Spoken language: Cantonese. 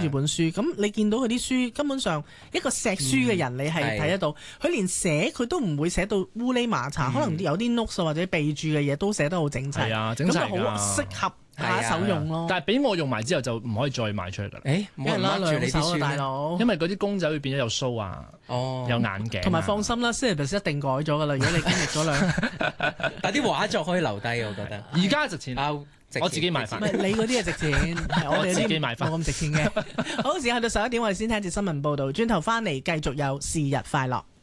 本書。咁你見到佢啲書根本上一個錫書嘅人，你係睇得到。佢連寫佢都唔會寫到烏哩麻茶，可能有啲 notes 或者備註嘅嘢都寫得好整齊。 係啊，整齊㗎。 咁就好適合下手用咯。 但係俾我用埋之後就唔可以再賣出去㗎啦。 冇人拉住你啲書大佬， 因為嗰啲公仔會變咗有鬚啊，有眼鏡。 同埋放心啦 syllabus 一定改咗㗎啦。如果你經歷咗但啲畫作可以留低，我覺得。 而家值錢，我自己買翻。 唔係你嗰啲係值錢，我哋自己買翻冇咁值錢嘅。好，時間去到11點，我哋先聽節新聞報導，轉頭翻嚟繼續有是日快樂。